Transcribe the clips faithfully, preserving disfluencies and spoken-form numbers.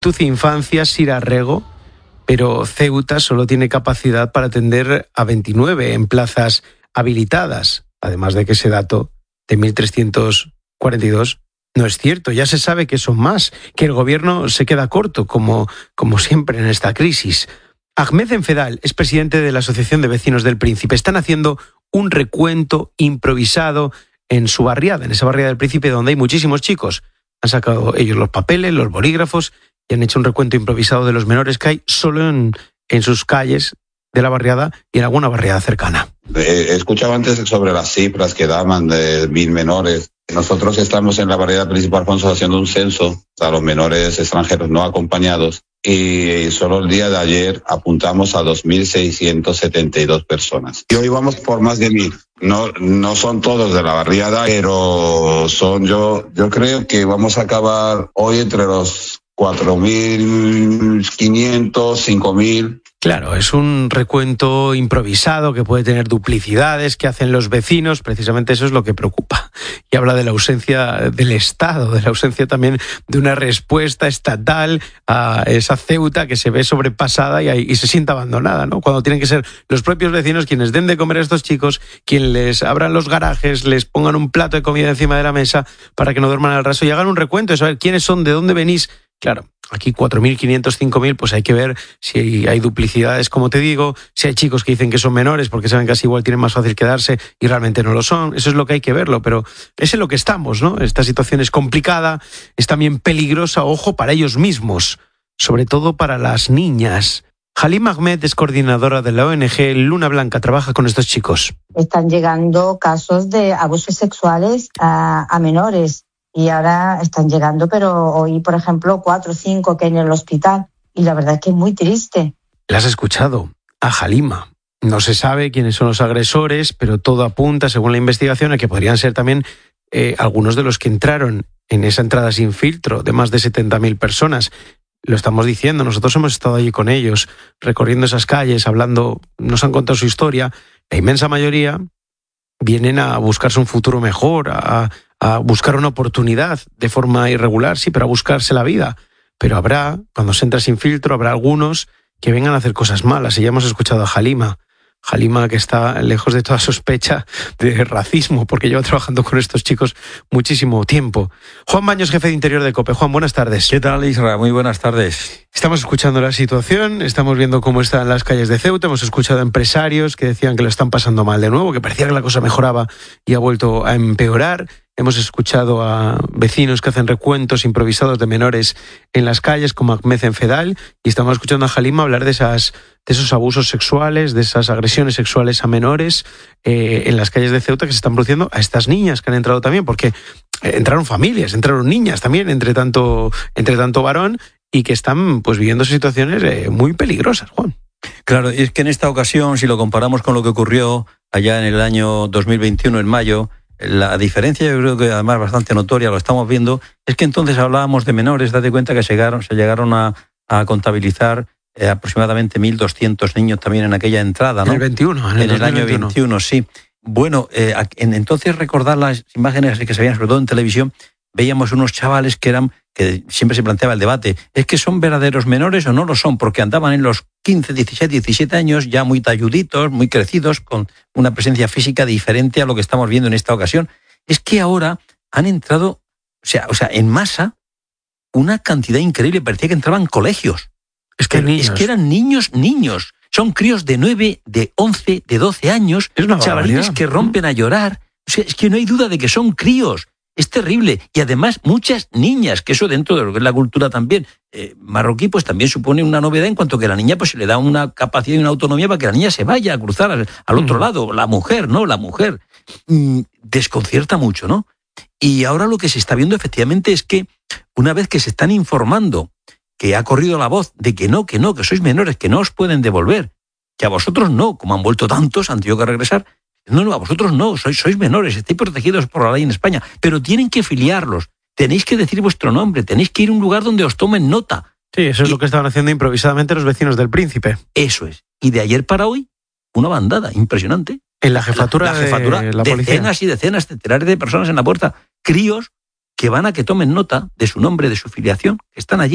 Tuci Infancia, Sirarrego, pero Ceuta solo tiene capacidad para atender a veintinueve en plazas habilitadas, además de que ese dato de mil trescientos cuarenta y dos no es cierto. Ya se sabe que son más, que el gobierno se queda corto, como, como siempre en esta crisis. Ahmed Enfedal es presidente de la Asociación de Vecinos del Príncipe. Están haciendo un recuento improvisado en su barriada, en esa barriada del Príncipe donde hay muchísimos chicos. Han sacado ellos los papeles, los bolígrafos y han hecho un recuento improvisado de los menores que hay solo en, en sus calles de la barriada y en alguna barriada cercana. He escuchado antes sobre las cifras que daban de mil menores. Nosotros estamos en la barriada Príncipe Alfonso haciendo un censo a los menores extranjeros no acompañados y solo el día de ayer apuntamos a dos mil seiscientas setenta y dos personas. Y hoy vamos por más de mil. No, no son todos de la barriada, pero son yo, yo creo que vamos a acabar hoy entre los cuatro mil quinientos, cinco mil. Claro, es un recuento improvisado que puede tener duplicidades que hacen los vecinos, precisamente eso es lo que preocupa. Y habla de la ausencia del Estado, de la ausencia también de una respuesta estatal a esa Ceuta que se ve sobrepasada y, y se siente abandonada, ¿no? Cuando tienen que ser los propios vecinos quienes den de comer a estos chicos, quienes les abran los garajes, les pongan un plato de comida encima de la mesa para que no duerman al raso y hagan un recuento de saber quiénes son, de dónde venís. Claro, aquí cuatro mil quinientos, cinco mil, pues hay que ver si hay duplicidades, como te digo, si hay chicos que dicen que son menores porque saben que así igual tienen más fácil quedarse y realmente no lo son. Eso es lo que hay que verlo, pero es en lo que estamos, ¿no? Esta situación es complicada, es también peligrosa, ojo, para ellos mismos, sobre todo para las niñas. Halima Ahmed es coordinadora de la O N G Luna Blanca, trabaja con estos chicos. Están llegando casos de abusos sexuales a, a menores. Y ahora están llegando, pero hoy, por ejemplo, cuatro o cinco que hay en el hospital. Y la verdad es que es muy triste. La has escuchado, a Halima. No se sabe quiénes son los agresores, pero todo apunta, según la investigación, a que podrían ser también eh, algunos de los que entraron en esa entrada sin filtro de más de setenta mil personas. Lo estamos diciendo, nosotros hemos estado allí con ellos, recorriendo esas calles, hablando, nos han contado su historia. La inmensa mayoría vienen a buscarse un futuro mejor, a, a buscar una oportunidad de forma irregular, sí, pero a buscarse la vida. Pero habrá, cuando se entra sin filtro, habrá algunos que vengan a hacer cosas malas. Y ya hemos escuchado a Halima. Halima, que está lejos de toda sospecha de racismo, porque lleva trabajando con estos chicos muchísimo tiempo. Juan Baños, jefe de Interior de COPE. Juan, buenas tardes. ¿Qué tal, Isra? Muy buenas tardes. Estamos escuchando la situación, estamos viendo cómo están las calles de Ceuta, hemos escuchado a empresarios que decían que lo están pasando mal de nuevo, que parecía que la cosa mejoraba y ha vuelto a empeorar. Hemos escuchado a vecinos que hacen recuentos improvisados de menores en las calles, como Ahmed Enfedal, y estamos escuchando a Halima hablar de esas de esos abusos sexuales, de esas agresiones sexuales a menores eh, en las calles de Ceuta que se están produciendo a estas niñas que han entrado también, porque eh, entraron familias, entraron niñas también, entre tanto, entre tanto varón, y que están pues viviendo situaciones eh, muy peligrosas, Juan. Claro, y es que en esta ocasión, si lo comparamos con lo que ocurrió allá en el año dos mil veintiuno, en mayo, la diferencia, yo creo que además bastante notoria, lo estamos viendo, es que entonces hablábamos de menores. Date cuenta que se llegaron, se llegaron a, a contabilizar eh, aproximadamente mil doscientos niños también en aquella entrada, ¿no? En el veintiuno, en el, en el año veintiuno, sí. Bueno, eh, en, entonces recordar las imágenes que se veían sobre todo en televisión, veíamos unos chavales que eran, que siempre se planteaba el debate, ¿es que son verdaderos menores o no lo son? Porque andaban en los quince, diecisiete, diecisiete años, ya muy talluditos, muy crecidos, con una presencia física diferente a lo que estamos viendo en esta ocasión. Es que ahora han entrado, o sea, o sea, en masa, una cantidad increíble, parecía que entraban colegios. Es que, niños. es que eran niños, niños. Son críos de nueve, de once, de doce años, chavalines que rompen a llorar. O sea, es que no hay duda de que son críos. Es terrible. Y además muchas niñas, que eso dentro de lo que es la cultura también eh, marroquí, pues también supone una novedad en cuanto que a la niña pues se le da una capacidad y una autonomía para que la niña se vaya a cruzar al, al otro mm. lado. La mujer, ¿no? La mujer. Mm, desconcierta mucho, ¿no? Y ahora lo que se está viendo efectivamente es que una vez que se están informando, que ha corrido la voz de que no, que no, que sois menores, que no os pueden devolver, que a vosotros no, como han vuelto tantos, han tenido que regresar. No, no, a vosotros no, sois, sois menores, estáis protegidos por la ley en España, pero tienen que filiarlos, tenéis que decir vuestro nombre, tenéis que ir a un lugar donde os tomen nota. Sí, eso es y, lo que estaban haciendo improvisadamente los vecinos del Príncipe. Eso es. Y de ayer para hoy, una bandada impresionante. En la jefatura, la, la jefatura de la policía. Decenas y decenas, centenares de personas en la puerta. Críos que van a que tomen nota de su nombre, de su filiación, que están allí.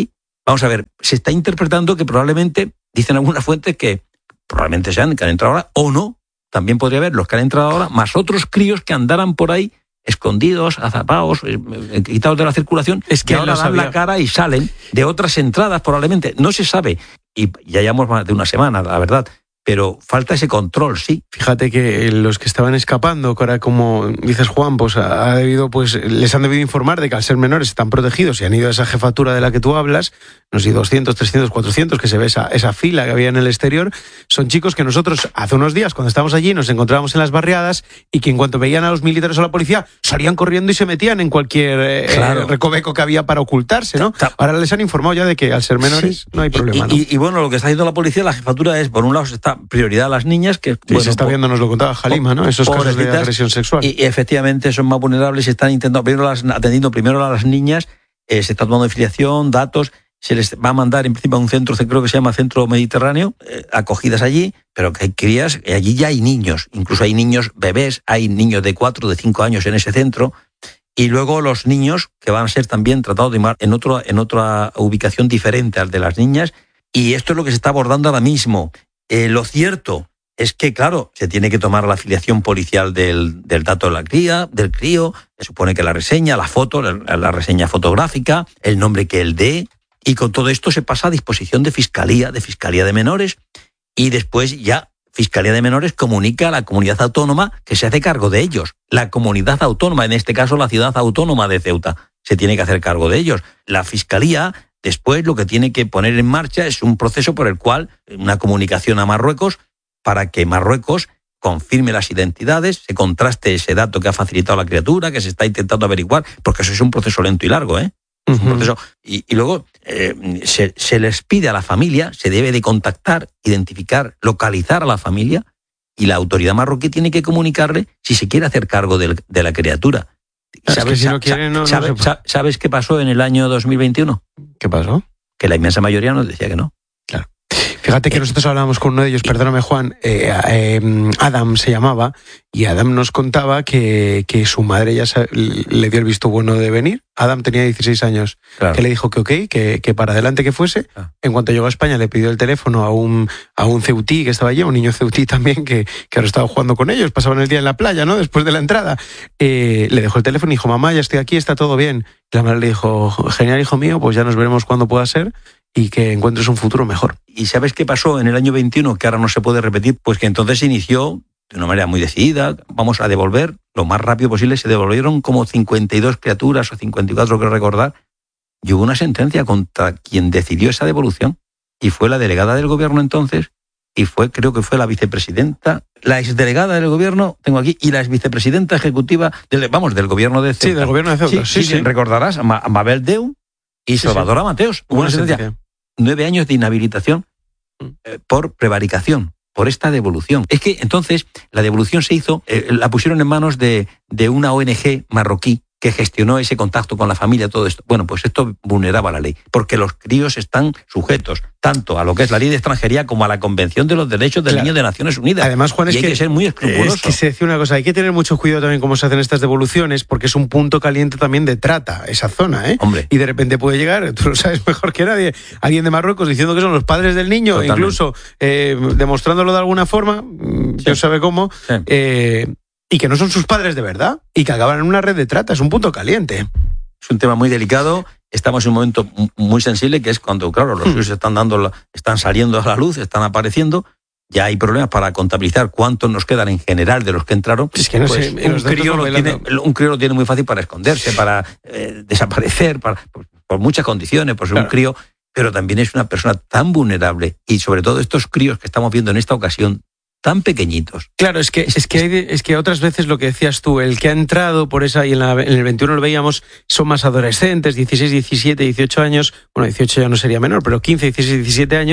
Vamos a ver, se está interpretando que probablemente, dicen algunas fuentes que probablemente sean que han entrado ahora, o no, también podría haber los que han entrado ahora, más otros críos que andaran por ahí escondidos, azapados, eh, quitados de la circulación, es que ahora dan la cara y salen de otras entradas probablemente. No se sabe, y ya llevamos más de una semana, la verdad, pero falta ese control, sí. Fíjate que los que estaban escapando, que ahora como dices Juan, pues ha debido, pues les han debido informar de que al ser menores están protegidos y han ido a esa jefatura de la que tú hablas, no sé, doscientos, trescientos, cuatrocientos, que se ve esa, esa fila que había en el exterior, son chicos que nosotros hace unos días cuando estábamos allí nos encontrábamos en las barriadas y que en cuanto veían a los militares o a la policía salían corriendo y se metían en cualquier eh, claro. recoveco que había para ocultarse, ¿no? Ahora les han informado ya de que al ser menores sí. no hay problema, y, ¿no? Y, y bueno, lo que está haciendo la policía, la jefatura es, por un lado, se está prioridad a las niñas, que sí, bueno, se está por, viendo, nos lo contaba Halima, ¿no? Esos casos de agresión sexual. Y, y efectivamente son más vulnerables y están intentando, primero las, atendiendo primero a las niñas, eh, se está tomando filiación, datos, se les va a mandar en principio a un centro, creo que se llama Centro Mediterráneo, eh, acogidas allí, pero que hay crías, y allí ya hay niños, incluso hay niños bebés, hay niños de cuatro, de cinco años en ese centro, y luego los niños que van a ser también tratados de en, otro, en otra ubicación diferente al de las niñas, y esto es lo que se está abordando ahora mismo. Eh, lo cierto es que, claro, se tiene que tomar la afiliación policial del, del dato de la cría, del crío, se supone que la reseña, la foto, la, la reseña fotográfica, el nombre que él dé, y con todo esto se pasa a disposición de Fiscalía, de Fiscalía de Menores, y después ya Fiscalía de Menores comunica a la comunidad autónoma que se hace cargo de ellos. La comunidad autónoma, en este caso la ciudad autónoma de Ceuta, se tiene que hacer cargo de ellos. La Fiscalía después lo que tiene que poner en marcha es un proceso por el cual una comunicación a Marruecos para que Marruecos confirme las identidades, se contraste ese dato que ha facilitado la criatura, que se está intentando averiguar, porque eso es un proceso lento y largo, ¿eh? Uh-huh. Un proceso, y, y luego eh, se, se les pide a la familia, se debe de contactar, identificar, localizar a la familia, y la autoridad marroquí tiene que comunicarle si se quiere hacer cargo de, de la criatura. ¿Sabes, es que si no quiere, no, ¿sabes, no se... ¿Sabes qué pasó en el año dos mil veintiuno? ¿Qué pasó? Que la inmensa mayoría nos decía que no. Claro. Fíjate que nosotros hablábamos con uno de ellos, perdóname Juan, eh, eh, Adam se llamaba, y Adam nos contaba que, que su madre ya se, le dio el visto bueno de venir. Adam tenía dieciséis años, claro. Que le dijo que ok, que, que para adelante que fuese. Ah. En cuanto llegó a España le pidió el teléfono a un, a un ceutí que estaba allí, un niño ceutí también, que, que ahora estaba jugando con ellos, pasaban el día en la playa, ¿no? Después de la entrada. Eh, le dejó el teléfono y dijo, mamá, ya estoy aquí, está todo bien. Y la madre le dijo, genial, hijo mío, pues ya nos veremos cuando pueda ser y que encuentres un futuro mejor. ¿Y sabes qué pasó en el año veintiuno, que ahora no se puede repetir? Pues que entonces se inició de una manera muy decidida, vamos a devolver lo más rápido posible, se devolvieron como cincuenta y dos criaturas o cincuenta y cuatro, creo recordar, y hubo una sentencia contra quien decidió esa devolución, y fue la delegada del gobierno entonces, y fue, creo que fue la vicepresidenta, la exdelegada del gobierno, tengo aquí, y la exvicepresidenta ejecutiva, del, vamos, del gobierno de Ceuta. Sí, del gobierno de Ceuta, sí, sí, sí, sí. Recordarás, a Mabel Deu y sí, Salvador sí. Mateos, hubo una sentencia. sentencia. Nueve años de inhabilitación eh, por prevaricación, por esta devolución. Es que entonces la devolución se hizo, eh, la pusieron en manos de, de una O N G marroquí que gestionó ese contacto con la familia, todo esto. Bueno, pues esto vulneraba la ley, porque los críos están sujetos tanto a lo que es la ley de extranjería como a la Convención de los Derechos del claro. Niño de Naciones Unidas. Además, Juan, es y hay que, que ser muy escrupuloso. Es que se decía una cosa, hay que tener mucho cuidado también cómo se hacen estas devoluciones, porque es un punto caliente también de trata, esa zona, ¿eh? Hombre. Y de repente puede llegar, tú lo sabes mejor que nadie, alguien de Marruecos diciendo que son los padres del niño, totalmente. Incluso eh, demostrándolo de alguna forma, sí. Dios sabe cómo, sí. eh, y que no son sus padres de verdad, y que acaban en una red de trata, es un punto caliente. Es un tema muy delicado, estamos en un momento muy sensible, que es cuando, claro, los suyos hmm. están dando, están saliendo a la luz, están apareciendo, ya hay problemas para contabilizar cuántos nos quedan en general de los que entraron. Es que no pues sé, un, crío lo tiene, un crío lo tiene muy fácil para esconderse, para eh, desaparecer, para, por, por muchas condiciones, por ser claro. un crío, pero también es una persona tan vulnerable, y sobre todo estos críos que estamos viendo en esta ocasión, tan pequeñitos. Claro, es que es que hay, es que otras veces lo que decías tú, el que ha entrado por esa, y en, la, en el veintiuno lo veíamos, son más adolescentes, dieciséis, diecisiete, dieciocho años, bueno, dieciocho ya no sería menor, pero quince, dieciséis, diecisiete años,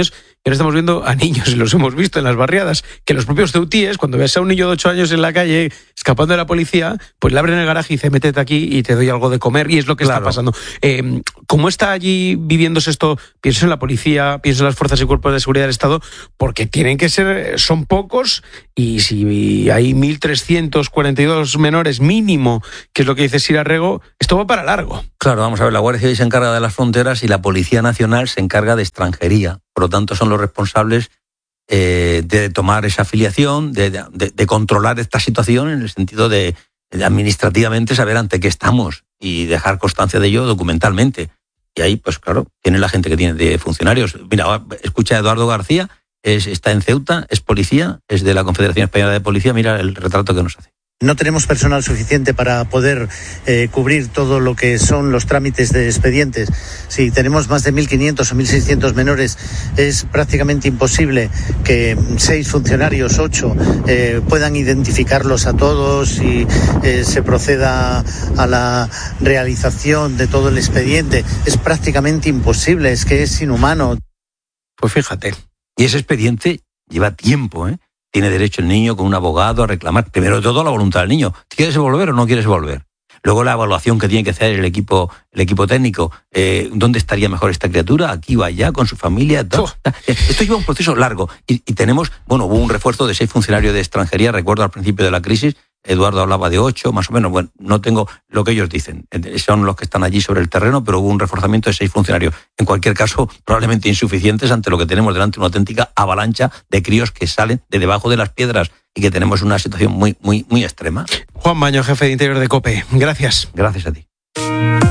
Y ahora estamos viendo a niños, y los hemos visto en las barriadas, que los propios ceutíes, cuando ves a un niño de ocho años en la calle escapando de la policía, pues le abren el garaje y dice, métete aquí y te doy algo de comer, y es lo que claro. está pasando. Eh, ¿Cómo está allí viviéndose esto? Pienso en la policía, pienso en las fuerzas y cuerpos de seguridad del Estado, porque tienen que ser, son pocos, y si hay mil trescientos cuarenta y dos menores mínimo, que es lo que dice Sira Rego, esto va para largo. Claro, vamos a ver, la Guardia Civil se encarga de las fronteras y la Policía Nacional se encarga de extranjería. Por lo tanto, son los responsables eh, de tomar esa afiliación, de, de, de controlar esta situación en el sentido de, de administrativamente saber ante qué estamos y dejar constancia de ello documentalmente. Y ahí, pues claro, tiene la gente que tiene de funcionarios. Mira, escucha a Eduardo García, es, está en Ceuta, es policía, es de la Confederación Española de Policía, mira el retrato que nos hace. No tenemos personal suficiente para poder eh, cubrir todo lo que son los trámites de expedientes. Si tenemos más de mil quinientos o mil seiscientos menores, es prácticamente imposible que seis funcionarios, ocho, eh, puedan identificarlos a todos y eh, se proceda a la realización de todo el expediente. Es prácticamente imposible, es que es inhumano. Pues fíjate. Y ese expediente lleva tiempo, ¿eh? Tiene derecho el niño con un abogado a reclamar, primero de todo, la voluntad del niño. ¿Quieres volver o no quieres volver? Luego la evaluación que tiene que hacer el equipo el equipo técnico. Eh, ¿Dónde estaría mejor esta criatura? ¿Aquí o allá? ¿Con su familia? Oh. Esto lleva un proceso largo. Y, y tenemos, bueno, hubo un refuerzo de seis funcionarios de extranjería. Recuerdo al principio de la crisis, Eduardo hablaba de ocho, más o menos. Bueno, no tengo lo que ellos dicen. Son los que están allí sobre el terreno, pero hubo un reforzamiento de seis funcionarios. En cualquier caso, probablemente insuficientes ante lo que tenemos delante, una auténtica avalancha de críos que salen de debajo de las piedras y que tenemos una situación muy, muy, muy extrema. Juan Baño, jefe de Interior de COPE. Gracias. Gracias a ti.